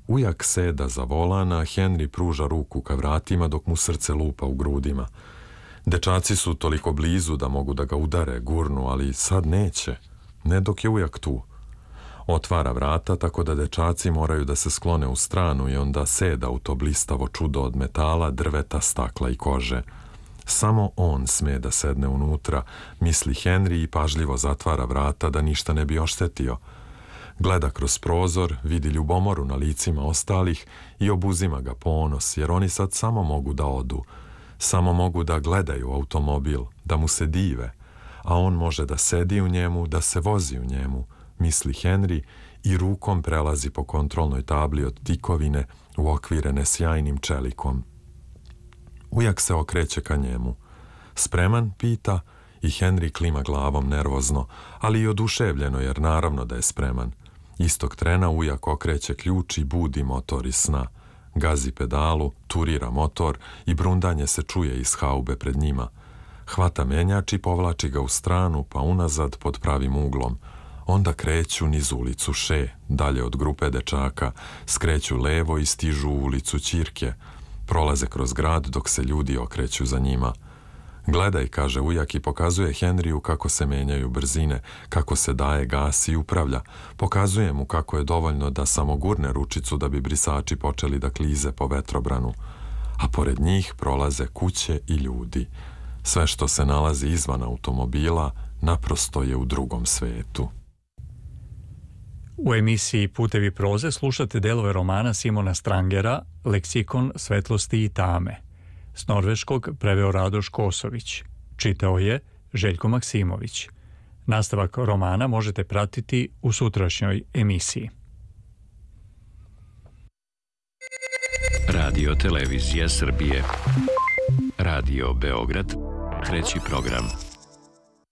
Ujak seda za volana, Henry pruža ruku ka vratima dok mu srce lupa u grudima. Dečaci su toliko blizu da mogu da ga udare, gurnu, ali sad neće. Ne dok je ujak tu. Otvara vrata tako da dečaci moraju da se sklone u stranu i onda seda u to blistavo čudo od metala, drveta, stakla i kože. Samo on sme da sedne unutra, misli Henry i pažljivo zatvara vrata da ništa ne bi oštetio. Gleda kroz prozor, vidi ljubomoru na licima ostalih i obuzima ga ponos, jer oni sad samo mogu da odu. Samo mogu da gledaju automobil, da mu se dive, a on može da sedi u njemu, da se vozi u njemu, misli Henry i rukom prelazi po kontrolnoj tabli od tikovine uokvirene sjajnim čelikom. Ujak se okreće ka njemu. Spreman, pita, i Henry klima glavom nervozno, ali i oduševljeno jer naravno da je spreman. Istog trena ujak okreće ključ i budi motor iz sna. Gazi pedalu, turira motor i brundanje se čuje iz haube pred njima. Hvata menjač i povlači ga u stranu pa unazad pod pravim uglom. Onda kreću niz ulicu Še, dalje od grupe dečaka, skreću levo i stižu u ulicu Ćirke. Prolaze kroz grad dok se ljudi okreću za njima. Gledaj, kaže ujak i pokazuje Henriju kako se menjaju brzine, kako se daje gas i upravlja. Pokazuje mu kako je dovoljno da samo gurne ručicu da bi brisači počeli da klize po vetrobranu. A pored njih prolaze kuće i ljudi. Sve što se nalazi izvan automobila naprosto je u drugom svetu. U emisiji Putevi proze slušate delove romana Simona Strangera Leksikon svetlosti i tame. S norveškog preveo Radoš Kosović. Čitao je Željko Maksimović. Nastavak romana možete pratiti u sutrašnjoj emisiji. Radio Televizija Srbije. Radio Beograd. Treći program.